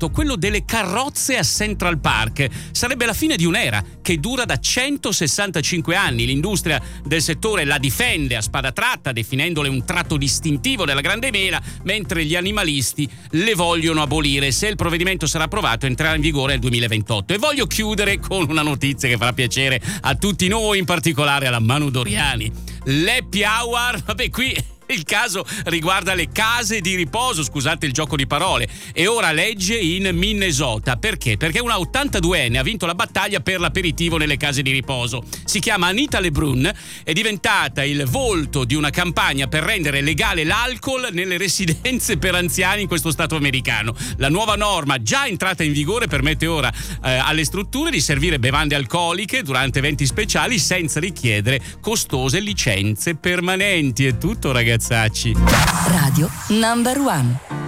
arrivato quello delle carrozze a Central Park. Sarebbe la fine di un'era che dura da 165 anni. L'industria del settore la difende a spada tratta, definendole un tratto distintivo della grande mela, mentre gli animalisti le vogliono abolire. Se il provvedimento sarà approvato, entrerà in vigore nel 2028. E voglio chiudere con una notizia che farà piacere a tutti noi, in particolare alla Manu Doriani. L'happy hour, vabbè, qui il caso riguarda le case di riposo, scusate il gioco di parole, e ora legge in Minnesota. Perché? Perché una 82enne ha vinto la battaglia per l'aperitivo nelle case di riposo. Si chiama Anita LeBrun, è diventata il volto di una campagna per rendere legale l'alcol nelle residenze per anziani in questo stato americano. La nuova norma, già entrata in vigore, permette ora alle strutture di servire bevande alcoliche durante eventi speciali senza richiedere costose licenze permanenti. È tutto, ragazzacci. Radio Number One.